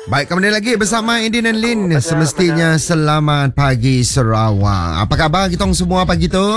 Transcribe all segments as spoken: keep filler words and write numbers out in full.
Baik, kembali lagi bersama Indin dan Lin. Semestinya selamat pagi Sarawak. Apa khabar kita semua pagi tu?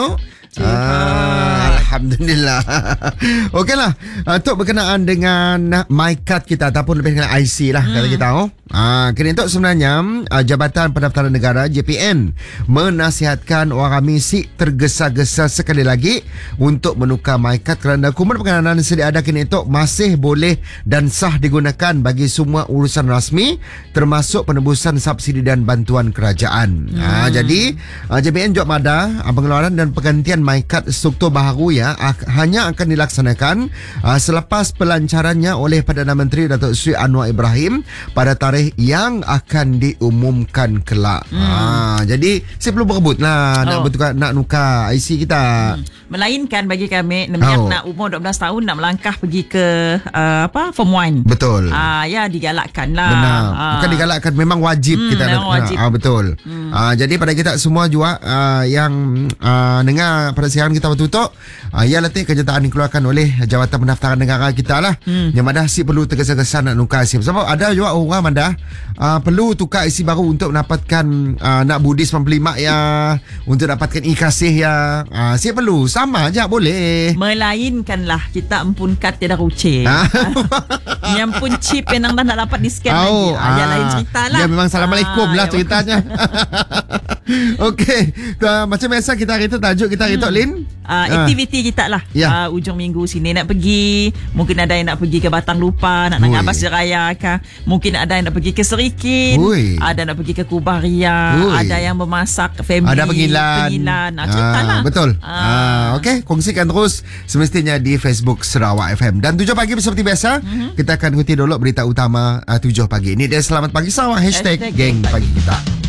Ah, Alhamdulillah. Okeylah, untuk berkenaan dengan MyKad kita ataupun lebih dengan I C lah hmm. kata kita. Oh. Ah, kini untuk sebenarnya Jabatan Pendaftaran Negara J P N menasihatkan orang ramai tergesa-gesa sekali lagi untuk menukar MyKad kerana kuman pengenalan sedia ada kini itu masih boleh dan sah digunakan bagi semua urusan rasmi termasuk penebusan subsidi dan bantuan kerajaan. Hmm. Ah, jadi J P N Jok Mada pengeluaran dan pergantian MyKad struktur baharu ya hanya akan dilaksanakan uh, selepas pelancarannya oleh Perdana Menteri Datuk Seri Anwar Ibrahim pada tarikh yang akan diumumkan kelak. Hmm. Uh, jadi saya perlu berebut lah oh. nak bertukar, nak nukar I C kita. Hmm. Melainkan bagi kami yang oh. nak umur dua belas tahun nak melangkah pergi ke uh, apa form one. Betul. Ah uh, ya digalakkan lah. Benar. Uh. Bukan digalakkan, memang wajib hmm, kita memang wajib. Ah uh, betul. Hmm. Uh, jadi pada kita semua juga uh, yang uh, dengar pada siaran kita bertutup, uh, ia letih kenyataan dikeluarkan oleh Jabatan Pendaftaran Negara kita lah. Hmm. Yang mana si perlu tergesa-gesa nak nukar I C. Sebab ada juga orang Manda uh, perlu tukar I C baru untuk mendapatkan uh, nak budi sembilan puluh lima ya, untuk dapatkan e-kasih ya. Uh, si perlu sama aja boleh. Melainkanlah kita empun kad tiada rucing. Yang pun chip yang dah nak dapat di scan oh, lagi. Ah, dia lain cerita lah. Ya memang Assalamualaikum ah, lah ya ceritanya. Okey, uh, macam biasa kita hari tu tajuk kita hari tu hmm. Lin. Uh, aktiviti uh. kita lah yeah. uh, ujung minggu sini nak pergi. Mungkin ada yang nak pergi ke Batang Lupa, nak nak Abas Raya kah. Mungkin ada yang nak pergi ke Serikin. Ui. Ada nak pergi ke Kubah Ria. Ui. Ada yang memasak family. Ada pengilan, pengilan. Nah, cerita ah, lah. Betul uh. ah, Okey, kongsikan terus semestinya di Facebook Sarawak F M. Dan tujuh pagi seperti biasa mm-hmm. kita akan ikuti dulu berita utama uh, tujuh pagi. Ini dia Selamat Pagi Sarawak Hashtag, Hashtag Geng Pagi Kita.